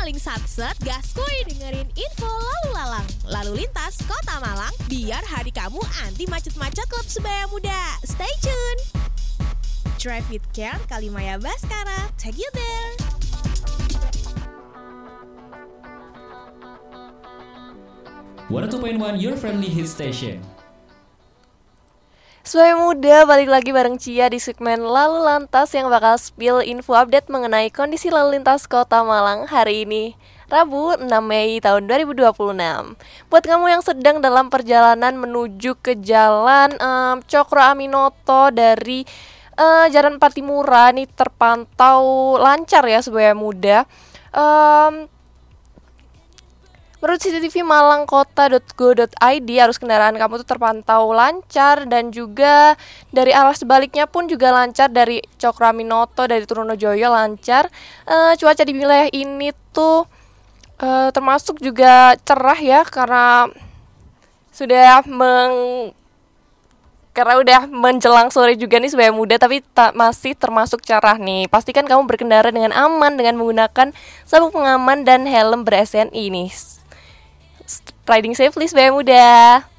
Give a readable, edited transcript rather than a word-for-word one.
paling satset, gaskuy dengerin info lalu lalang. Lalu lintas Kota Malang, biar hari kamu anti macet-macet klub sebaya muda. Stay tune. Drive with Care, Kalimaya Baskara, take you there. One 2.1 Your Friendly Hit Station. Sebaya muda, balik lagi bareng Cia di segmen Lalu Lantas yang bakal spill info update mengenai kondisi lalu lintas Kota Malang hari ini, Rabu 6 Mei tahun 2026. Buat kamu yang sedang dalam perjalanan menuju ke jalan Cokro Aminoto dari Jalan Patimura nih terpantau lancar ya sebaya muda. Menurut CCTV malangkota.go.id, arus kendaraan kamu tuh terpantau lancar dan juga dari arah sebaliknya pun juga lancar, dari Cokroaminoto, dari Trunojoyo lancar. Cuaca di wilayah ini tuh termasuk juga cerah ya, karena udah menjelang sore juga nih sebaya muda, tapi masih termasuk cerah nih. Pastikan kamu berkendara dengan aman dengan menggunakan sabuk pengaman dan helm ber-SNI nih. Riding safely sebaya muda.